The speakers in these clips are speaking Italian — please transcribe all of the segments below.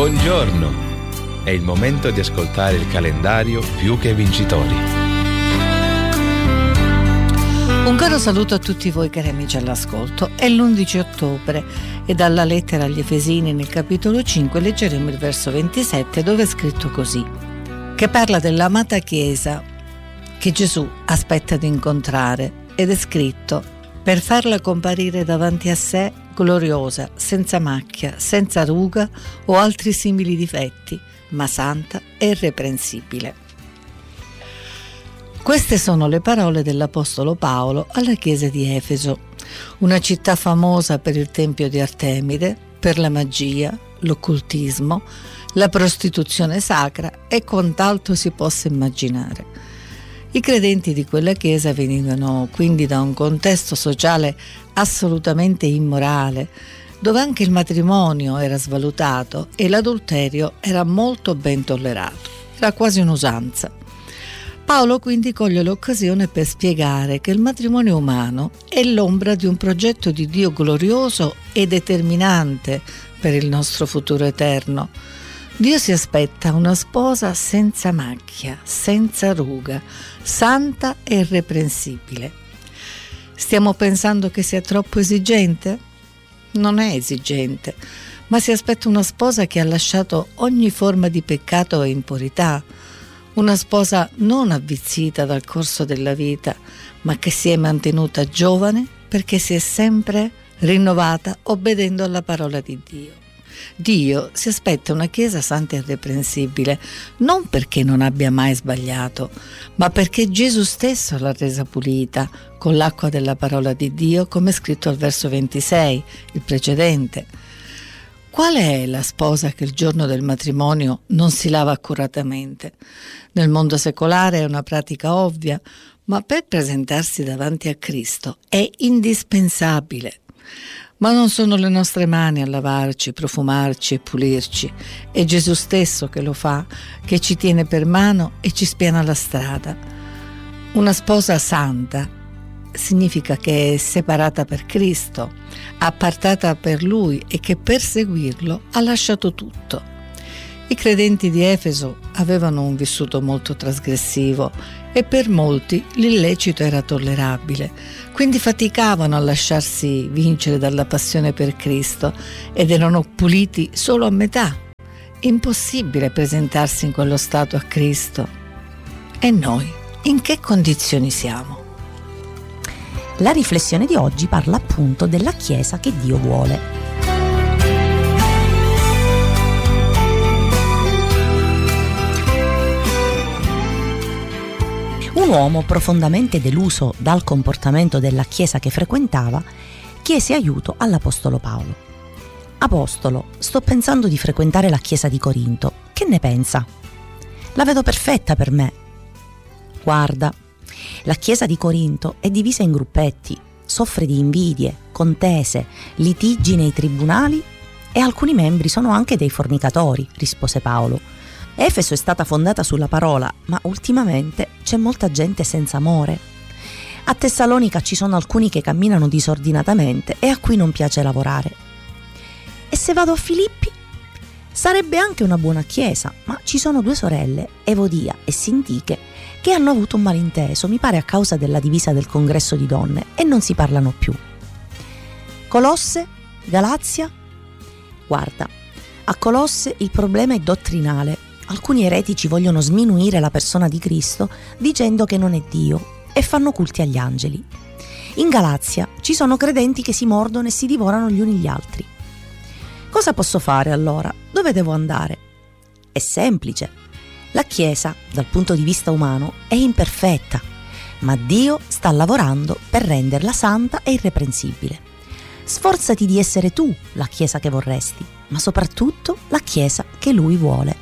Buongiorno! È il momento di ascoltare il calendario Più che Vincitori. Un caro saluto a tutti voi cari amici all'ascolto. È l'11 ottobre e dalla lettera agli Efesini nel capitolo 5 leggeremo il verso 27 dove è scritto così, che parla dell'amata Chiesa che Gesù aspetta di incontrare ed è scritto per farla comparire davanti a sé gloriosa, senza macchia, senza ruga o altri simili difetti, ma santa e irreprensibile. Queste sono le parole dell'Apostolo Paolo alla chiesa di Efeso, una città famosa per il tempio di Artemide, per la magia, l'occultismo, la prostituzione sacra e quant'altro si possa immaginare. I credenti di quella chiesa venivano quindi da un contesto sociale assolutamente immorale, dove anche il matrimonio era svalutato e l'adulterio era molto ben tollerato, era quasi un'usanza. Paolo quindi coglie l'occasione per spiegare che il matrimonio umano è l'ombra di un progetto di Dio glorioso e determinante per il nostro futuro eterno. Dio si aspetta una sposa senza macchia, senza ruga, santa e irreprensibile. Stiamo pensando che sia troppo esigente? Non è esigente, ma si aspetta una sposa che ha lasciato ogni forma di peccato e impurità, una sposa non avvizzita dal corso della vita, ma che si è mantenuta giovane perché si è sempre rinnovata obbedendo alla parola di Dio. Dio si aspetta una Chiesa santa e irreprensibile, non perché non abbia mai sbagliato, ma perché Gesù stesso l'ha resa pulita con l'acqua della parola di Dio, come è scritto al verso 26, il precedente. Qual è la sposa che il giorno del matrimonio non si lava accuratamente? Nel mondo secolare è una pratica ovvia, ma per presentarsi davanti a Cristo è indispensabile. Ma non sono le nostre mani a lavarci, profumarci e pulirci, è Gesù stesso che lo fa, che ci tiene per mano e ci spiana la strada. Una sposa santa significa che è separata per Cristo, appartata per Lui e che per seguirlo ha lasciato tutto. I credenti di Efeso avevano un vissuto molto trasgressivo e per molti l'illecito era tollerabile, quindi faticavano a lasciarsi vincere dalla passione per Cristo ed erano puliti solo a metà. Impossibile presentarsi in quello stato a Cristo. E noi, in che condizioni siamo? La riflessione di oggi parla appunto della Chiesa che Dio vuole. Un uomo profondamente deluso dal comportamento della Chiesa che frequentava chiese aiuto all'Apostolo Paolo. Apostolo, sto pensando di frequentare la Chiesa di Corinto. Che ne pensa? La vedo perfetta per me. Guarda, la Chiesa di Corinto è divisa in gruppetti, soffre di invidie, contese, litigi nei tribunali e alcuni membri sono anche dei fornicatori, rispose Paolo. Efeso è stata fondata sulla parola, ma ultimamente c'è molta gente senza amore. A Tessalonica ci sono alcuni che camminano disordinatamente e a cui non piace lavorare. E se vado a Filippi? Sarebbe anche una buona chiesa, ma ci sono due sorelle, Evodia e Sintiche, che hanno avuto un malinteso, mi pare a causa della divisa del congresso di donne, e non si parlano più. Colosse? Galazia? Guarda, a Colosse il problema è dottrinale. Alcuni eretici vogliono sminuire la persona di Cristo dicendo che non è Dio e fanno culti agli angeli. In Galazia ci sono credenti che si mordono e si divorano gli uni gli altri. Cosa posso fare allora? Dove devo andare? È semplice. La Chiesa, dal punto di vista umano, è imperfetta, ma Dio sta lavorando per renderla santa e irreprensibile. Sforzati di essere tu la Chiesa che vorresti, ma soprattutto la Chiesa che Lui vuole.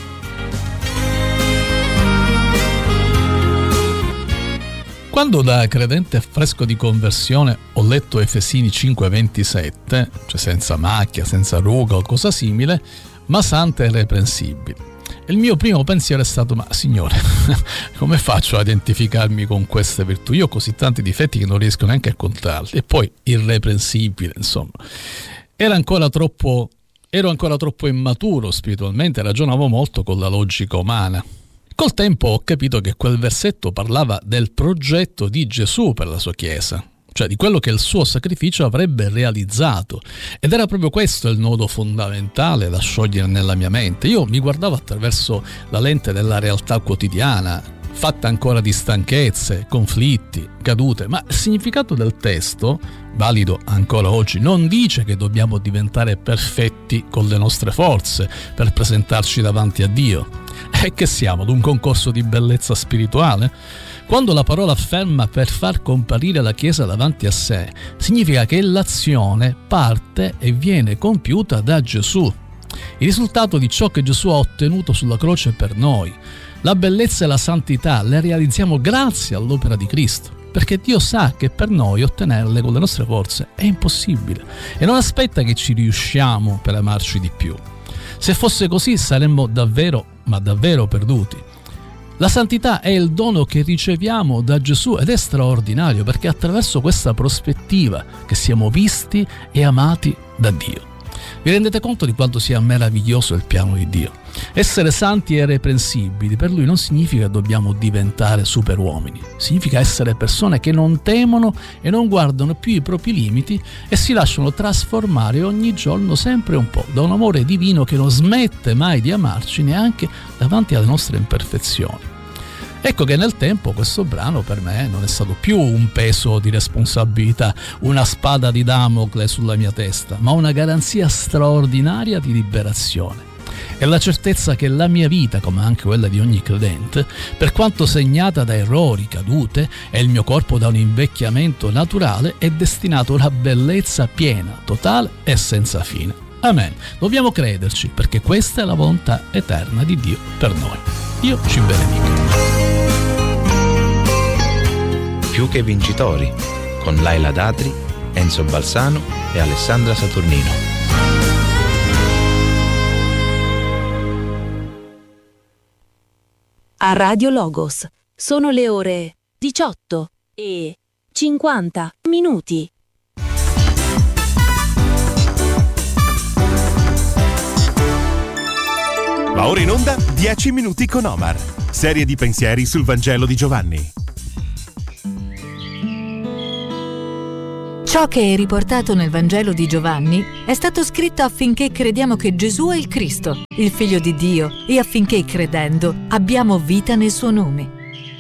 Quando da credente fresco di conversione ho letto Efesini 5:27, cioè senza macchia, senza ruga o cosa simile, ma santa e irreprensibile, il mio primo pensiero è stato: ma Signore, come faccio a identificarmi con queste virtù? Io ho così tanti difetti che non riesco neanche a contarli. E poi irreprensibile, insomma, era ancora troppo ero ancora troppo immaturo spiritualmente, ragionavo molto con la logica umana. Col tempo ho capito che quel versetto parlava del progetto di Gesù per la sua Chiesa, cioè di quello che il suo sacrificio avrebbe realizzato, ed era proprio questo il nodo fondamentale da sciogliere nella mia mente. Io mi guardavo attraverso la lente della realtà quotidiana, fatta ancora di stanchezze, conflitti, cadute, ma il significato del testo, valido ancora oggi, non dice che dobbiamo diventare perfetti con le nostre forze per presentarci davanti a Dio. E che siamo ad un concorso di bellezza spirituale? Quando la parola afferma per far comparire la Chiesa davanti a sé, significa che l'azione parte e viene compiuta da Gesù. Il risultato di ciò che Gesù ha ottenuto sulla croce per noi. La bellezza e la santità le realizziamo grazie all'opera di Cristo, perché Dio sa che per noi ottenerle con le nostre forze è impossibile e non aspetta che ci riusciamo per amarci di più. Se fosse così saremmo davvero, ma davvero perduti. La santità è il dono che riceviamo da Gesù ed è straordinario perché è attraverso questa prospettiva che siamo visti e amati da Dio. Vi rendete conto di quanto sia meraviglioso il piano di Dio? Essere santi e irreprensibili per Lui non significa che dobbiamo diventare superuomini, significa essere persone che non temono e non guardano più i propri limiti e si lasciano trasformare ogni giorno sempre un po' da un amore divino che non smette mai di amarci neanche davanti alle nostre imperfezioni. Ecco che nel tempo questo brano per me non è stato più un peso di responsabilità, una spada di Damocle sulla mia testa, ma una garanzia straordinaria di liberazione. È la certezza che la mia vita, come anche quella di ogni credente, per quanto segnata da errori, cadute, e il mio corpo da un invecchiamento naturale, è destinato a una bellezza piena, totale e senza fine. Amen. Dobbiamo crederci, perché questa è la volontà eterna di Dio per noi. Dio ci benedica. Più che vincitori, con Laila Datri, Enzo Balsano e Alessandra Saturnino. A Radio Logos sono le ore 18:50. Va ora in onda 10 minuti con Omar, serie di pensieri sul Vangelo di Giovanni. Ciò che è riportato nel Vangelo di Giovanni è stato scritto affinché crediamo che Gesù è il Cristo, il Figlio di Dio, e affinché, credendo, abbiamo vita nel suo nome.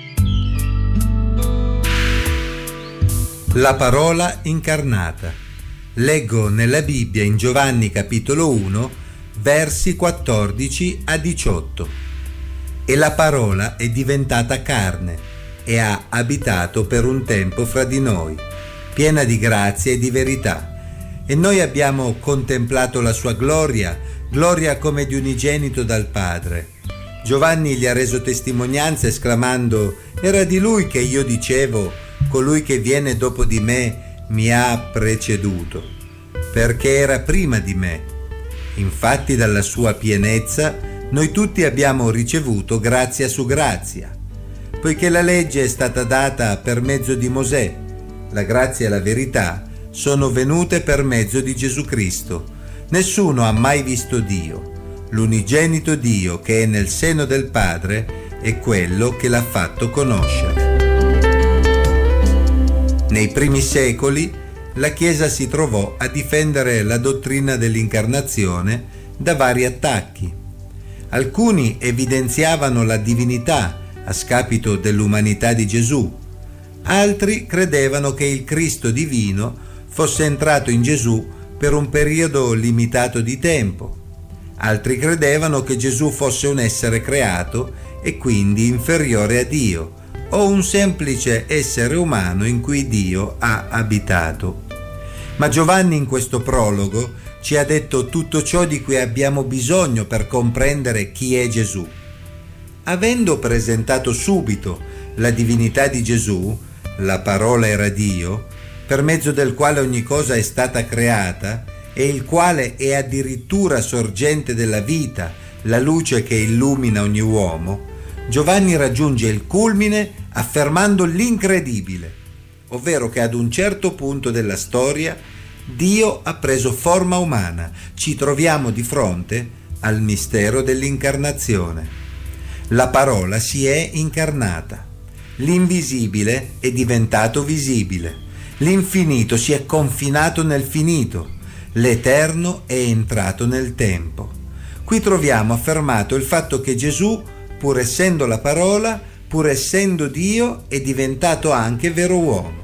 La parola incarnata. Leggo nella Bibbia in Giovanni capitolo 1, versi 14 a 18. E la parola è diventata carne e ha abitato per un tempo fra di noi, piena di grazia e di verità. E noi abbiamo contemplato la sua gloria, gloria come di unigenito dal Padre. Giovanni gli ha reso testimonianza esclamando: era di lui che io dicevo, colui che viene dopo di me mi ha preceduto, perché era prima di me. Infatti dalla sua pienezza noi tutti abbiamo ricevuto grazia su grazia, poiché la legge è stata data per mezzo di Mosè. La grazia e la verità sono venute per mezzo di Gesù Cristo. Nessuno ha mai visto Dio. L'unigenito Dio che è nel seno del Padre è quello che l'ha fatto conoscere. Nei primi secoli la Chiesa si trovò a difendere la dottrina dell'incarnazione da vari attacchi. Alcuni evidenziavano la divinità a scapito dell'umanità di Gesù. Altri credevano che il Cristo divino fosse entrato in Gesù per un periodo limitato di tempo. Altri credevano che Gesù fosse un essere creato e quindi inferiore a Dio, o un semplice essere umano in cui Dio ha abitato. Ma Giovanni in questo prologo ci ha detto tutto ciò di cui abbiamo bisogno per comprendere chi è Gesù. Avendo presentato subito la divinità di Gesù, la parola era Dio, per mezzo del quale ogni cosa è stata creata, e il quale è addirittura sorgente della vita, la luce che illumina ogni uomo, Giovanni raggiunge il culmine affermando l'incredibile, ovvero che ad un certo punto della storia Dio ha preso forma umana. Ci troviamo di fronte al mistero dell'incarnazione. La parola si è incarnata. L'invisibile è diventato visibile. L'infinito si è confinato nel finito. L'eterno è entrato nel tempo. Qui troviamo affermato il fatto che Gesù, pur essendo la parola, pur essendo Dio, è diventato anche vero uomo.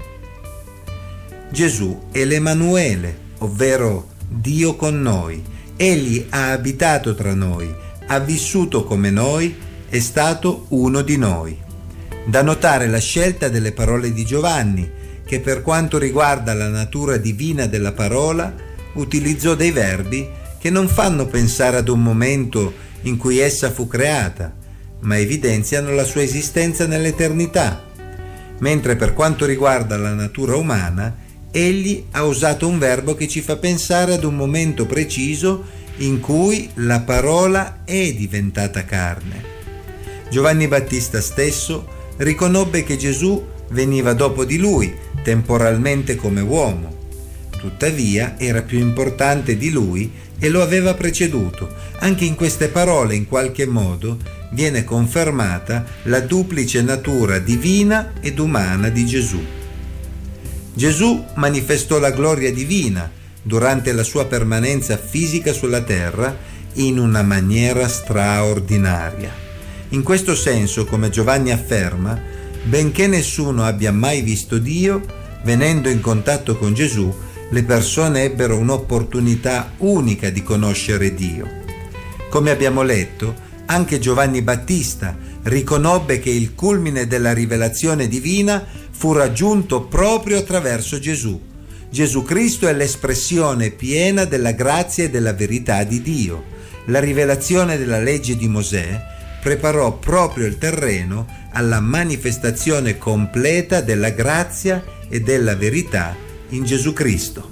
Gesù è l'Emanuele, ovvero Dio con noi. Egli ha abitato tra noi, ha vissuto come noi, è stato uno di noi. Da notare la scelta delle parole di Giovanni, che per quanto riguarda la natura divina della parola, utilizzò dei verbi che non fanno pensare ad un momento in cui essa fu creata, ma evidenziano la sua esistenza nell'eternità. Mentre per quanto riguarda la natura umana, egli ha usato un verbo che ci fa pensare ad un momento preciso in cui la parola è diventata carne. Giovanni Battista stesso riconobbe che Gesù veniva dopo di lui, temporalmente come uomo. Tuttavia era più importante di lui e lo aveva preceduto. Anche in queste parole, in qualche modo, viene confermata la duplice natura divina ed umana di Gesù. Gesù manifestò la gloria divina durante la sua permanenza fisica sulla terra in una maniera straordinaria. In questo senso, come Giovanni afferma, benché nessuno abbia mai visto Dio, venendo in contatto con Gesù, le persone ebbero un'opportunità unica di conoscere Dio. Come abbiamo letto, anche Giovanni Battista riconobbe che il culmine della rivelazione divina fu raggiunto proprio attraverso Gesù. Gesù Cristo è l'espressione piena della grazia e della verità di Dio. La rivelazione della legge di Mosè preparò proprio il terreno alla manifestazione completa della grazia e della verità in Gesù Cristo.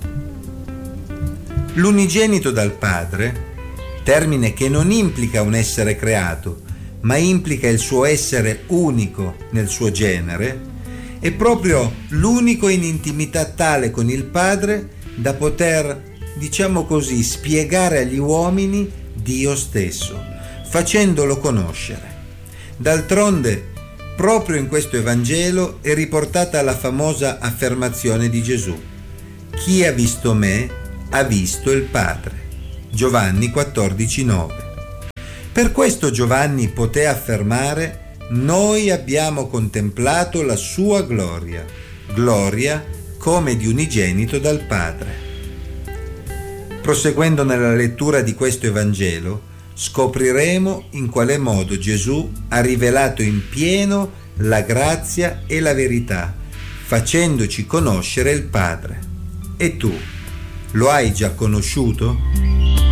L'unigenito dal Padre, termine che non implica un essere creato, ma implica il suo essere unico nel suo genere, è proprio l'unico in intimità tale con il Padre da poter, diciamo così, spiegare agli uomini Dio stesso, facendolo conoscere. D'altronde, proprio in questo Evangelo è riportata la famosa affermazione di Gesù: chi ha visto me ha visto il Padre. Giovanni 14,9. Per questo Giovanni poté affermare: noi abbiamo contemplato la sua gloria, gloria come di unigenito dal Padre. Proseguendo nella lettura di questo Evangelo, scopriremo in quale modo Gesù ha rivelato in pieno la grazia e la verità, facendoci conoscere il Padre. E tu, lo hai già conosciuto?